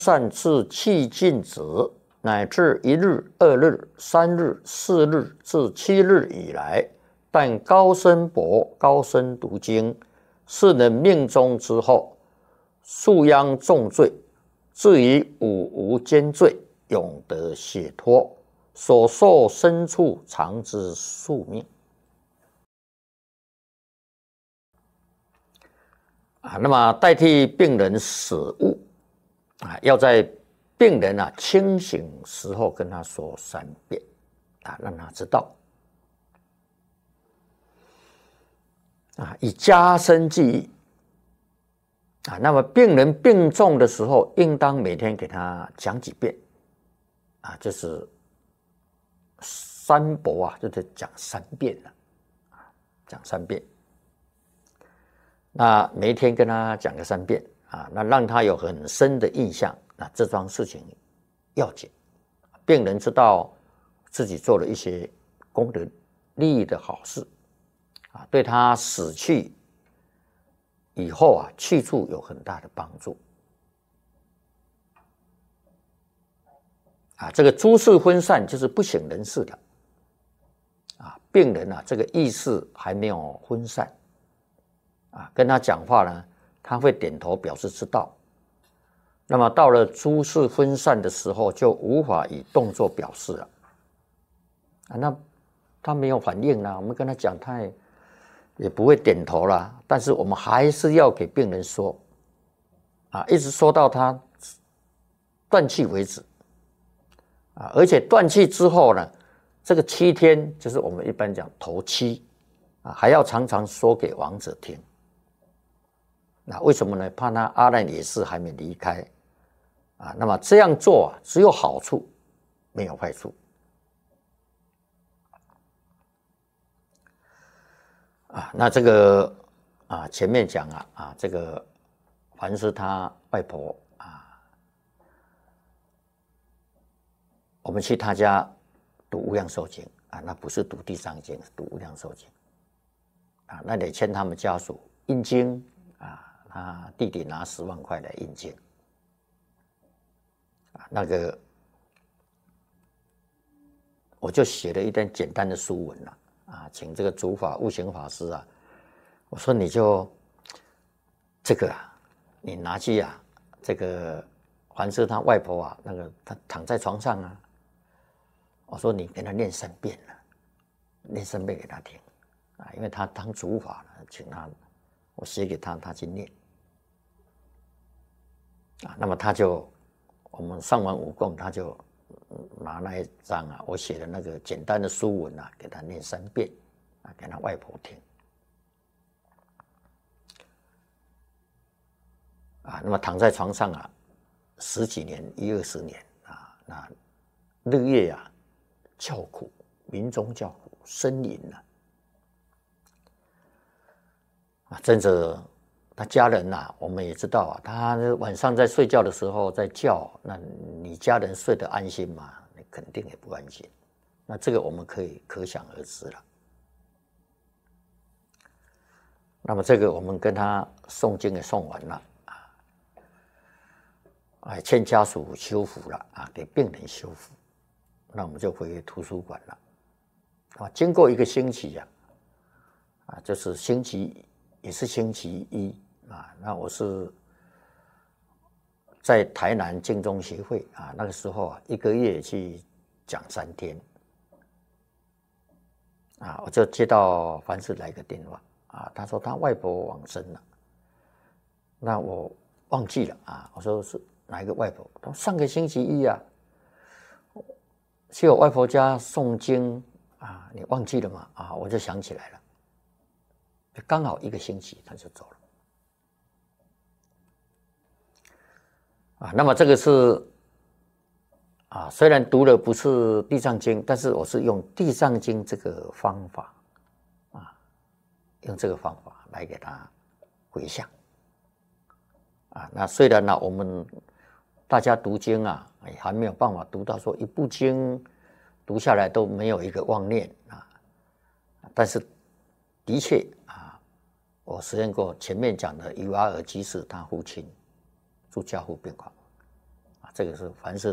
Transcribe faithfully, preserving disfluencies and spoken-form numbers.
散至气尽止，乃至一日、二日、三日、四日至七日以来，但高声博、高声读经，是能命中之后，恕殃重罪，至于五无间罪，永得解脱，所受深处常之宿命。啊，那么代替病人死悟啊，要在病人啊清醒时候跟他说三遍啊，让他知道啊，以加深记忆啊。那么病人病重的时候，应当每天给他讲几遍啊，就是三博啊，就是讲三遍了啊，讲三遍。那每一天跟他讲个三遍啊，那让他有很深的印象，那这桩事情要紧，病人知道自己做了一些功德利益的好事啊，对他死去以后啊，去处有很大的帮助啊。这个诸事分散就是不省人事的啊，病人啊，这个意识还没有分散。啊，跟他讲话呢，他会点头表示知道。那么到了诸事分散的时候，就无法以动作表示了。啊，那他没有反应了，我们跟他讲，他也也不会点头了。但是我们还是要给病人说，啊，一直说到他断气为止。啊，而且断气之后呢，这个七天就是我们一般讲头七，啊，还要常常说给亡者听。那为什么呢？怕他阿难也是还没离开啊。那么这样做啊，只有好处，没有坏处啊。那这个啊，前面讲啊啊，这个凡是他外婆啊，我们去他家读无量寿经啊，那不是读地藏经，是读无量寿经啊，那得欠他们家属印经啊。他弟弟拿十万块来印经，啊，那个我就写了一段简单的书文了，啊，请这个主法悟行法师啊，我说你就这个啊，你拿去啊，这个凡是他外婆啊，那个他躺在床上啊，我说你给他念三遍了，念三遍给他听，啊，因为他当主法了，请他我写给他，他去念。啊，那么他就，我们上完五供，他就拿那一张啊，我写的那个简单的书文啊，给他念三遍，啊，给他外婆听。啊，那么躺在床上啊，十几年、一二十年啊，那日夜啊叫苦，民中叫苦，呻吟啊，啊，真的。他家人呐、啊，我们也知道啊，他晚上在睡觉的时候在叫，那你家人睡得安心吗？你肯定也不安心。那这个我们可以可想而知了。那么这个我们跟他诵经也诵完了啊，哎，欠家属修复了啊，给病人修复，那我们就回图书馆了。啊，经过一个星期呀、啊，啊，就是星期也是星期一。啊，那我是在台南净宗协会啊，那个时候啊，一个月去讲三天，啊，我就接到凡是来个电话啊，他说他外婆往生了，那我忘记了啊，我说是哪一个外婆？他说上个星期一啊，去我外婆家诵经啊，你忘记了吗？啊，我就想起来了，刚好一个星期他就走了。啊，那么这个是啊，虽然读的不是地藏经，但是我是用地藏经这个方法啊，用这个方法来给他回向啊。那虽然呢，我们大家读经啊，还没有办法读到说一部经读下来都没有一个妄念啊，但是的确啊，我实验过前面讲的尤阿尔居士他父亲住加护病房， 这个是凡是